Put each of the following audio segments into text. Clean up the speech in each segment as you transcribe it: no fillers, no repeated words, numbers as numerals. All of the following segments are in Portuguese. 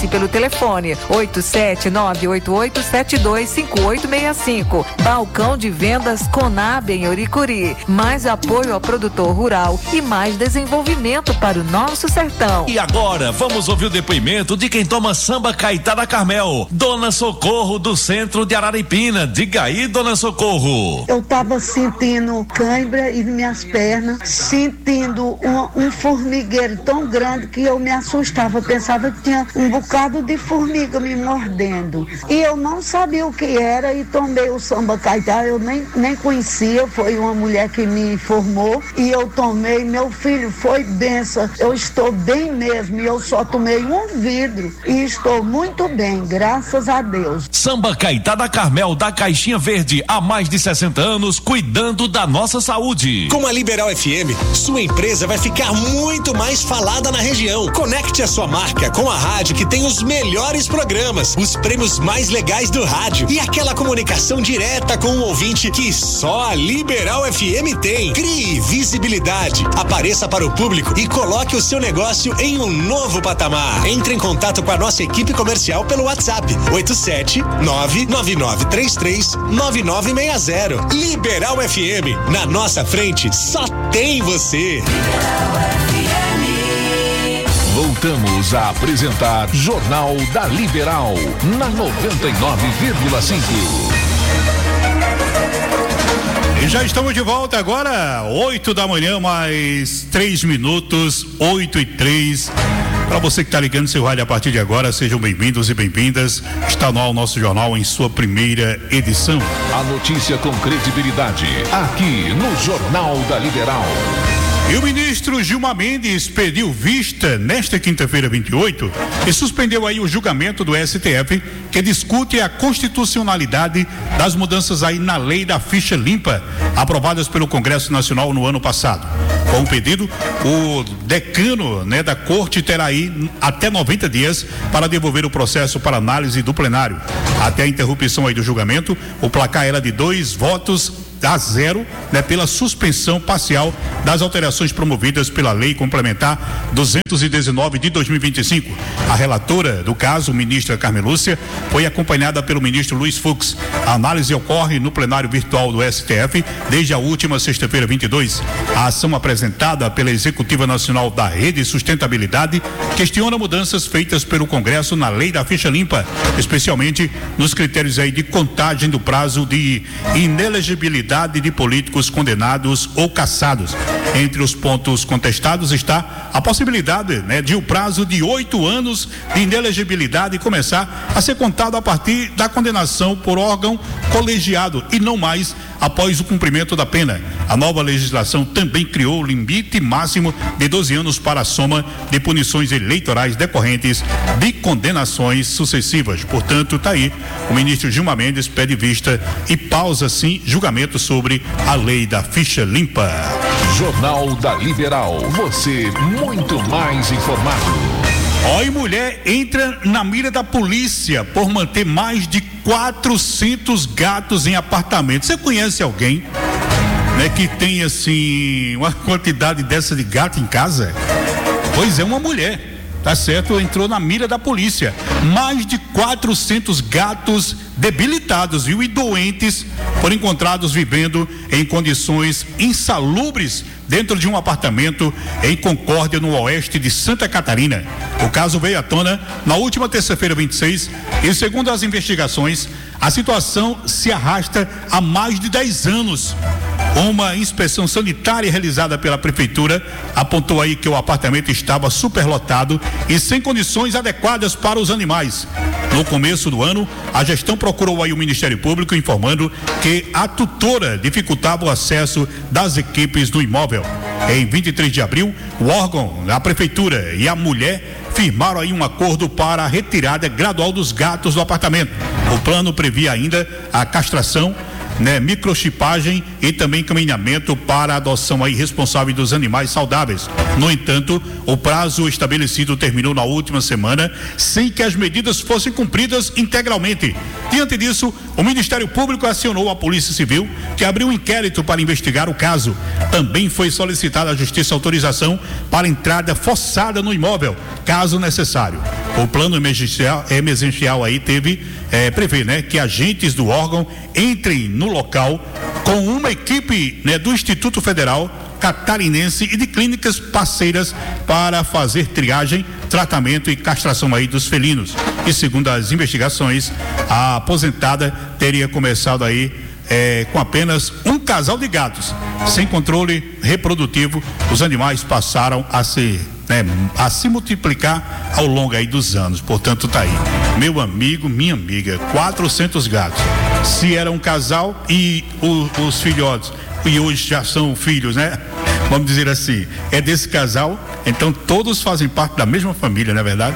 pelo telefone 87988725865. Balcão de vendas Conab em Oricuri. Mais apoio ao produtor rural e mais desenvolvimento para o nosso sertão. E agora vamos ouvir o depoimento de quem toma Samba Caetá da Carmel, Dona Socorro do centro de Araripina. Diga aí, Dona Socorro. Eu tava sentindo cãibra em minhas pernas, sentindo um formigueiro tão grande que eu me assustava, pensava que tinha um bocado de formiga me mordendo. E eu não sabia o que era e tomei o Samba Caetá, eu nem conhecia, foi uma mulher que me informou e eu tomei, meu filho, foi benção, eu estou bem mesmo e eu só tomei um vidro e estou muito bem, graças a Deus. Samba Caetá da Carmel, da Caixinha Verde, há mais de 60 anos, cuidando da nossa saúde. Com a Liberal FM, sua empresa vai ficar muito mais falada na região. Conecte a sua marca com a rádio que tem os melhores programas, os prêmios mais legais do rádio e aquela comunicação direta com o ouvinte que só a Liberal FM tem. Crie visibilidade, apareça para o público e coloque o seu negócio em um novo patamar. Entre em contato com a nossa equipe comercial pelo WhatsApp 87999339960. Liberal FM, na nossa frente só tem você. Voltamos a apresentar Jornal da Liberal na 99,5. E já estamos de volta agora, 8 da manhã, mais 3 minutos, 8:03. Para você que está ligando seu rádio a partir de agora, sejam bem-vindos e bem-vindas. Está no ar o nosso jornal em sua primeira edição. A notícia com credibilidade, aqui no Jornal da Liberal. E o ministro Gilmar Mendes pediu vista nesta quinta-feira 28 e suspendeu aí o julgamento do STF que discute a constitucionalidade das mudanças aí na lei da ficha limpa aprovadas pelo Congresso Nacional no ano passado. Com o pedido, o decano, da corte terá aí até 90 dias para devolver o processo para análise do plenário. Até a interrupção aí do julgamento, o placar era de 2 votos a 0, pela suspensão parcial das alterações promovidas pela Lei Complementar 219 de 2025. A relatora do caso, ministra Carmen Lúcia, foi acompanhada pelo ministro Luiz Fux. A análise ocorre no plenário virtual do STF desde a última sexta-feira 22. A ação apresentada pela Executiva Nacional da Rede Sustentabilidade questiona mudanças feitas pelo Congresso na Lei da Ficha Limpa, especialmente nos critérios aí de contagem do prazo de inelegibilidade de políticos condenados ou cassados. Entre os pontos contestados está a possibilidade, de o prazo de 8 anos de inelegibilidade começar a ser contado a partir da condenação por órgão colegiado e não mais após o cumprimento da pena. A nova legislação também criou o limite máximo de 12 anos para a soma de punições eleitorais decorrentes de condenações sucessivas. Portanto, está aí, o ministro Gilmar Mendes pede vista e pausa, sim, julgamento sobre a lei da ficha limpa. Jornal da Liberal, você muito mais informado. E mulher entra na mira da polícia por manter mais de 400 gatos em apartamento. Você conhece alguém, que tem assim uma quantidade dessa de gato em casa? Pois é, uma mulher, tá certo? Entrou na mira da polícia. Mais de 400 gatos debilitados, e doentes foram encontrados vivendo em condições insalubres dentro de um apartamento em Concórdia, no oeste de Santa Catarina. O caso veio à tona na última terça-feira 26 e, segundo as investigações, a situação se arrasta há mais de 10 anos. Uma inspeção sanitária realizada pela prefeitura apontou aí que o apartamento estava superlotado e sem condições adequadas para os animais. No começo do ano, a gestão procurou aí o Ministério Público informando que a tutora dificultava o acesso das equipes no imóvel. Em 23 de abril, o órgão, a prefeitura e a mulher firmaram aí um acordo para a retirada gradual dos gatos do apartamento. O plano previa ainda a castração, microchipagem e também encaminhamento para a adoção aí responsável dos animais saudáveis. No entanto, o prazo estabelecido terminou na última semana sem que as medidas fossem cumpridas integralmente. Diante disso, o Ministério Público acionou a Polícia Civil, que abriu um inquérito para investigar o caso. Também foi solicitada à Justiça autorização para entrada forçada no imóvel, caso necessário. O plano emergencial aí prevê, né, que agentes do órgão entrem no local com uma equipe, né, do Instituto Federal Catarinense e de clínicas parceiras para fazer triagem, tratamento e castração aí dos felinos. E segundo as investigações, a aposentada teria começado aí com apenas um casal de gatos. Sem controle reprodutivo, os animais passaram a se multiplicar ao longo aí dos anos. Portanto, tá aí, meu amigo, minha amiga, 400 gatos. Se era um casal e os filhotes, e hoje já são filhos, né? Vamos dizer assim, é desse casal, então todos fazem parte da mesma família, não é verdade?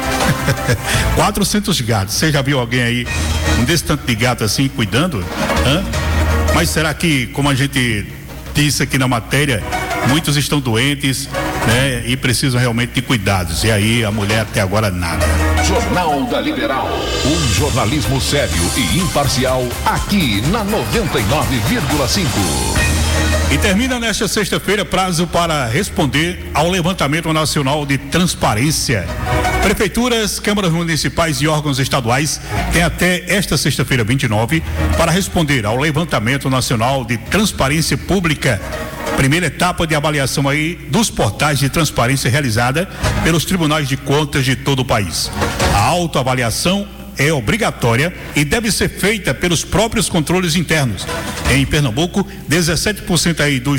400 gatos. Você já viu alguém aí, desse tanto de gato assim, cuidando? Mas será que, como a gente disse aqui na matéria, muitos estão doentes, né? E precisam realmente de cuidados. E aí a mulher até agora nada. Jornal da Liberal. Um jornalismo sério e imparcial aqui na 99,5. E termina nesta sexta-feira prazo para responder ao levantamento nacional de transparência. Prefeituras, câmaras municipais e órgãos estaduais têm até esta sexta-feira 29 para responder ao levantamento nacional de transparência pública. Primeira etapa de avaliação aí dos portais de transparência realizada pelos tribunais de contas de todo o país. A autoavaliação é obrigatória e deve ser feita pelos próprios controles internos. Em Pernambuco, 17% aí dos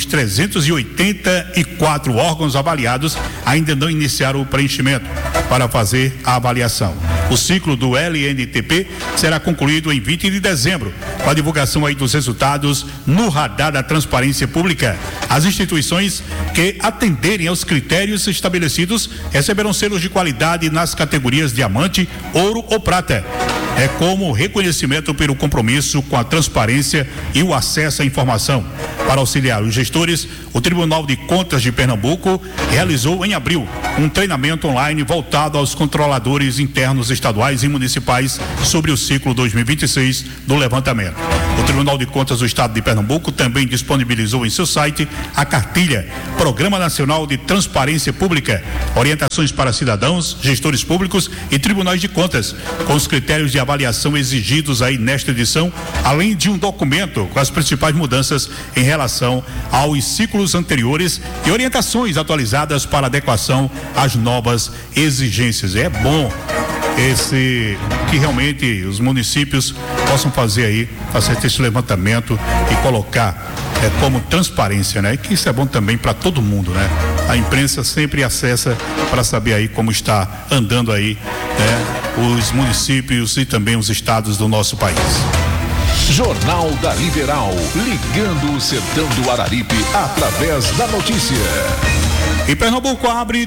384 órgãos avaliados ainda não iniciaram o preenchimento para fazer a avaliação. O ciclo do LNTP será concluído em 20 de dezembro, com a divulgação aí dos resultados no radar da transparência pública. As instituições que atenderem aos critérios estabelecidos receberão selos de qualidade nas categorias diamante, ouro ou prata. É como reconhecimento pelo compromisso com a transparência e o acesso à informação. Para auxiliar os gestores, o Tribunal de Contas de Pernambuco realizou em abril um treinamento online voltado aos controladores internos estaduais e municipais sobre o ciclo 2026 do levantamento. O Tribunal de Contas do Estado de Pernambuco também disponibilizou em seu site a cartilha Programa Nacional de Transparência Pública, orientações para cidadãos, gestores públicos e tribunais de contas, com os critérios de avaliação exigidos aí nesta edição, além de um documento com as principais mudanças em relação aos ciclos anteriores e orientações atualizadas para adequação às novas exigências. É bom que realmente os municípios possam fazer esse levantamento e colocar como transparência, né? Que isso é bom também para todo mundo, né? A imprensa sempre acessa para saber aí como está andando aí, né? Os municípios e também os estados do nosso país. Jornal da Liberal, ligando o sertão do Araripe através da notícia. E Pernambuco abre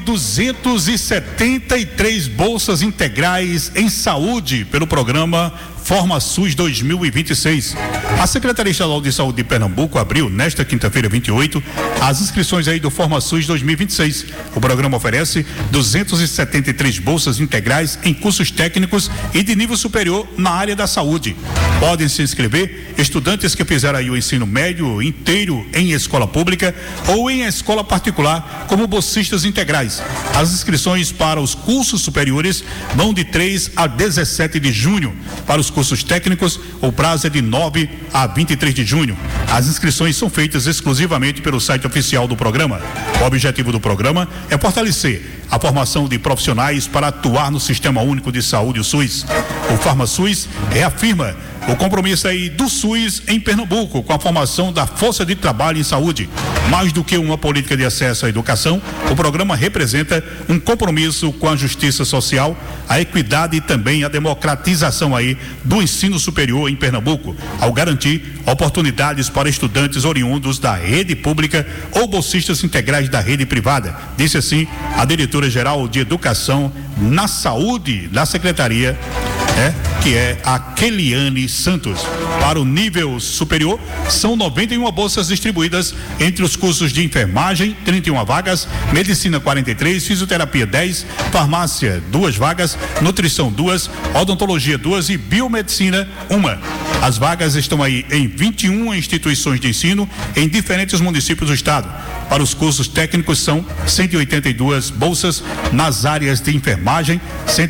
273 bolsas integrais em saúde pelo programa Forma SUS 2026. A Secretaria Estadual de Saúde de Pernambuco abriu nesta quinta-feira 28 as inscrições aí do Forma SUS 2026. O programa oferece 273 bolsas integrais em cursos técnicos e de nível superior na área da saúde. Podem se inscrever estudantes que fizeram aí o ensino médio inteiro em escola pública ou em escola particular como bolsistas integrais. As inscrições para os cursos superiores vão de 3 a 17 de junho. Para os cursos técnicos, o prazo é de 9 a 23 de junho. As inscrições são feitas exclusivamente pelo site oficial do programa. O objetivo do programa é fortalecer a formação de profissionais para atuar no Sistema Único de Saúde, o SUS. O FarmaSUS reafirma o compromisso aí do SUS em Pernambuco com a formação da força de trabalho em saúde. Mais do que uma política de acesso à educação, o programa representa um compromisso com a justiça social, a equidade e também a democratização aí do ensino superior em Pernambuco, ao garantir oportunidades para estudantes oriundos da rede pública ou bolsistas integrais da rede privada. Disse assim a diretora-geral de Educação na Saúde da Secretaria, que é a Keliane Santos. Para o nível superior, são 91 bolsas distribuídas entre os cursos de enfermagem, 31 vagas, medicina 43, fisioterapia 10, farmácia 2 vagas, nutrição 2, odontologia 2 e biomedicina 1. As vagas estão aí em 21 instituições de ensino em diferentes municípios do estado. Para os cursos técnicos são 182 bolsas nas áreas de enfermagem,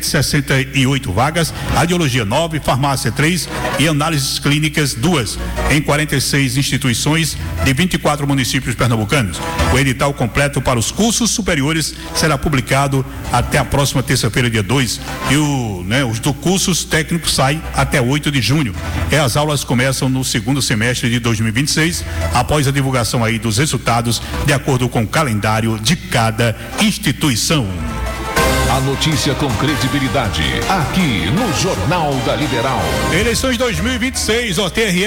168 vagas, radiologia 9, farmácia 3 e análises clínicas 2, em 46 instituições de 24 municípios pernambucanos. O edital completo para os cursos superiores será publicado até a próxima terça-feira, dia 2, e os do cursos técnicos saem até 8 de junho. As aulas começam no segundo semestre de 2026, após a divulgação aí dos resultados, de acordo com o calendário de cada instituição. A notícia com credibilidade, aqui no Jornal da Liberal. Eleições 2026, o TRE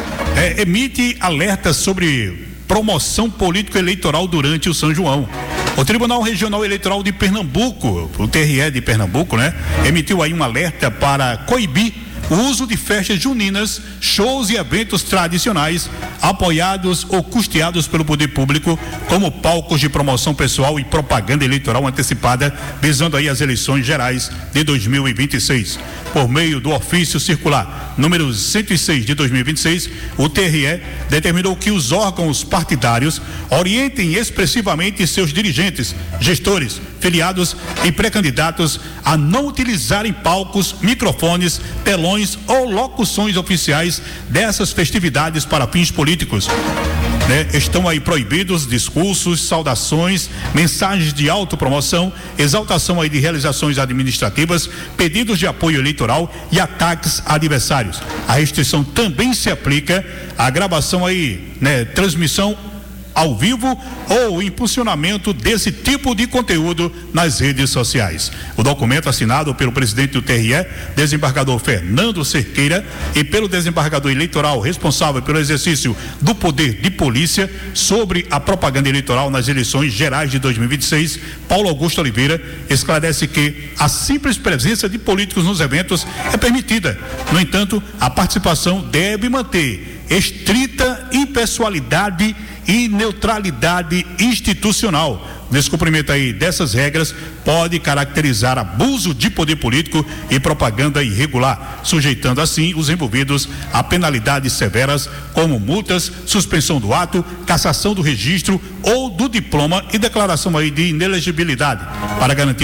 emite alerta sobre promoção político-eleitoral durante o São João. O Tribunal Regional Eleitoral de Pernambuco, o TRE de Pernambuco, emitiu aí um alerta para coibir o uso de festas juninas, shows e eventos tradicionais apoiados ou custeados pelo poder público como palcos de promoção pessoal e propaganda eleitoral antecipada, visando aí as eleições gerais de 2026. Por meio do ofício circular número 106 de 2026, o TRE determinou que os órgãos partidários orientem expressivamente seus dirigentes, gestores, filiados e pré-candidatos a não utilizarem palcos, microfones, telões ou locuções oficiais dessas festividades para fins políticos. Estão aí proibidos discursos, saudações, mensagens de autopromoção, exaltação aí de realizações administrativas, pedidos de apoio eleitoral e ataques a adversários. A restrição também se aplica à gravação aí, transmissão ao vivo ou impulsionamento desse tipo de conteúdo nas redes sociais. O documento assinado pelo presidente do TRE, desembargador Fernando Cerqueira, e pelo desembargador eleitoral responsável pelo exercício do poder de polícia sobre a propaganda eleitoral nas eleições gerais de 2026, Paulo Augusto Oliveira, esclarece que a simples presença de políticos nos eventos é permitida. No entanto, a participação deve manter estrita impessoalidade e neutralidade institucional. Descumprimento aí dessas regras pode caracterizar abuso de poder político e propaganda irregular, sujeitando assim os envolvidos a penalidades severas como multas, suspensão do ato, cassação do registro ou do diploma e declaração aí de inelegibilidade. Para garantir